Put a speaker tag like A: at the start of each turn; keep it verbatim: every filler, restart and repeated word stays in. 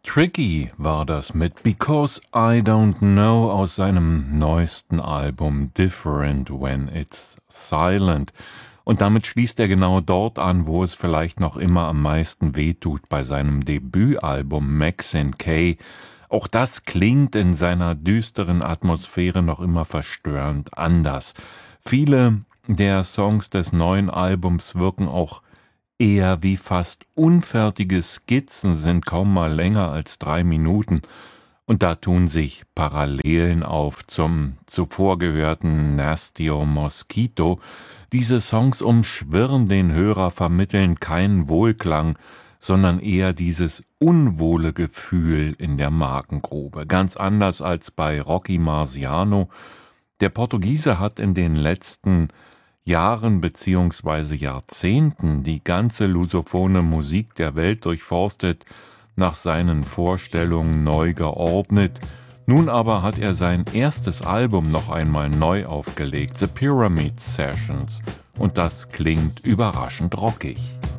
A: Tricky war das mit Because I Don't Know aus seinem neuesten Album Different When It's Silent. Und damit schließt er genau dort an, wo es vielleicht noch immer am meisten wehtut, bei seinem Debütalbum Max and Kay. Auch das klingt in seiner düsteren Atmosphäre noch immer verstörend anders. Viele der Songs des neuen Albums wirken auch eher wie fast unfertige Skizzen, sind kaum mal länger als drei Minuten. Und da tun sich Parallelen auf zum zuvor gehörten Nastio Mosquito. Diese Songs umschwirren den Hörer, vermitteln keinen Wohlklang, sondern eher dieses unwohle Gefühl in der Magengrube. Ganz anders als bei Rocky Marciano. Der Portugiese hat in den letzten Jahren bzw. Jahrzehnten die ganze lusophone Musik der Welt durchforstet, nach seinen Vorstellungen neu geordnet. Nun aber hat er sein erstes Album noch einmal neu aufgelegt, The Pyramid Sessions, und das klingt überraschend rockig.